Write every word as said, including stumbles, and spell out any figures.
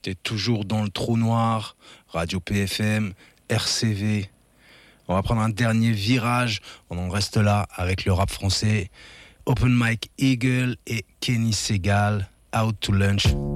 T'es toujours dans le trou noir, Radio P F M, R C V. On va prendre un dernier virage, on en reste là avec le rap français. Open Mike Eagle et Kenny Segal, Out to Lunch.